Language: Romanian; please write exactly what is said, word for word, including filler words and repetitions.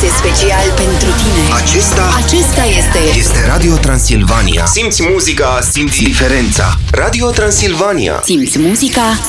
special pentru tine. Acesta Acesta este este Radio Transilvania. Simți muzica, simți diferența. Radio Transilvania. Simți muzica,